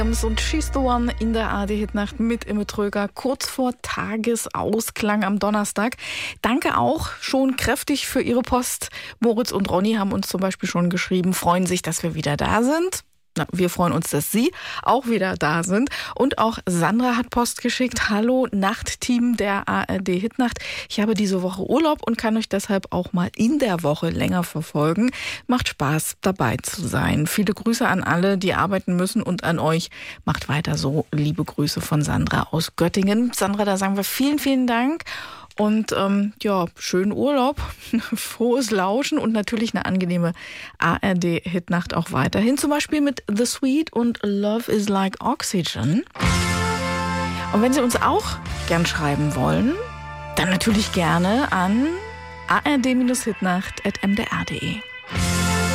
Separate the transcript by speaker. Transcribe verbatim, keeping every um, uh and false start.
Speaker 1: Und She's the One in der A R D-Hitnacht mit Imme Tröger, kurz vor Tagesausklang am Donnerstag. Danke auch schon kräftig für Ihre Post. Moritz und Ronny haben uns zum Beispiel schon geschrieben, freuen sich, dass wir wieder da sind. Na, wir freuen uns, dass Sie auch wieder da sind. Und auch Sandra hat Post geschickt. Hallo, Nachtteam der A R D-Hitnacht. Ich habe diese Woche Urlaub und kann euch deshalb auch mal in der Woche länger verfolgen. Macht Spaß, dabei zu sein. Viele Grüße an alle, die arbeiten müssen, und an euch. Macht weiter so. Liebe Grüße von Sandra aus Göttingen. Sandra, da sagen wir vielen, vielen Dank. Und ähm, ja, schönen Urlaub, frohes Lauschen und natürlich eine angenehme A R D-Hitnacht auch weiterhin. Zum Beispiel mit The Sweet und Love is Like Oxygen. Und wenn Sie uns auch gern schreiben wollen, dann natürlich gerne an a r d Bindestrich hitnacht at m d r punkt d e.